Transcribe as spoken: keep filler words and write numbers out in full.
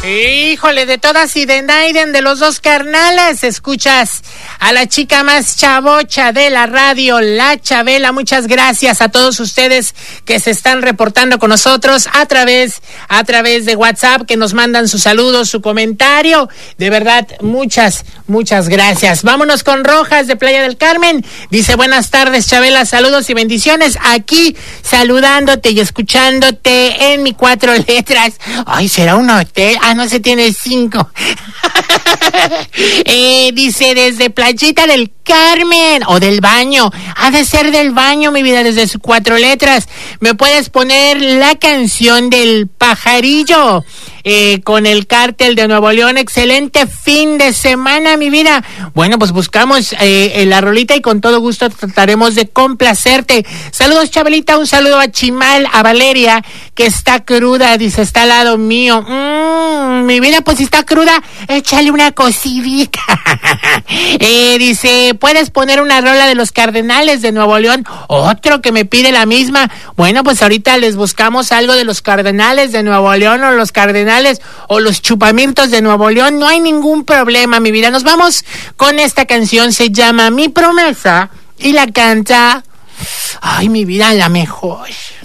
Híjole, de todas y de Naiden, de los dos carnales, escuchas a la chica más chavocha de la radio, la Chabela. Muchas gracias a todos ustedes que se están reportando con nosotros a través, a través de WhatsApp, que nos mandan sus saludos, su comentario. De verdad, muchas, muchas gracias. Vámonos con Rojas de Playa del Carmen. Dice, buenas tardes, Chabela, saludos y bendiciones. Aquí saludándote y escuchándote en mi cuatro letras. Ay, ¿será un hotel? Ah, no, se tiene cinco. eh, dice, desde Playita del Carmen, o del baño, ha de ser del baño, mi vida, desde sus cuatro letras. ¿Me puedes poner la canción del pajarillo? Eh, con el Cártel de Nuevo León. Excelente fin de semana, mi vida. Bueno, pues buscamos eh, la rolita y con todo gusto trataremos de complacerte. Saludos, Chabelita, un saludo a Chimal, a Valeria, que está cruda, dice, está al lado mío. Mmm, mi vida, pues si está cruda, échale una cocidita. eh, dice, ¿puedes poner una rola de los Cardenales de Nuevo León? Otro que me pide la misma. Bueno, pues ahorita les buscamos algo de los Cardenales de Nuevo León, o los Cardenales o los Chupamirtos de Nuevo León. No hay ningún problema, mi vida. Nos vamos con esta canción, se llama Mi Promesa y la canta, ay, mi vida, la mejor.